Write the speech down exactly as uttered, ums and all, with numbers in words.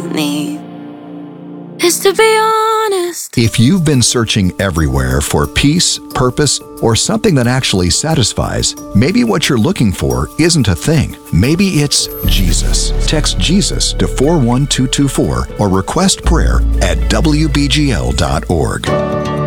need is to be honest. If you've been searching everywhere for peace, purpose, or something that actually satisfies, maybe what you're looking for isn't a thing. Maybe it's Jesus. Text Jesus to four one two two four or request prayer at W B G L dot org.